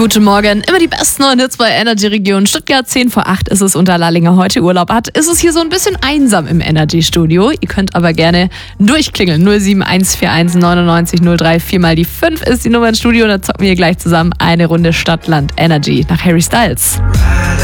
Guten Morgen, immer die besten neuen Hits bei Energy Region Stuttgart. 7:10 ist es und da Lallinger heute Urlaub hat, ist es hier so ein bisschen einsam im Energy Studio. Ihr könnt aber gerne durchklingeln. 07141 99 03 4 mal die 5 ist die Nummer ins Studio und dann zocken wir gleich zusammen eine Runde Stadt, Land, Energy nach Harry Styles.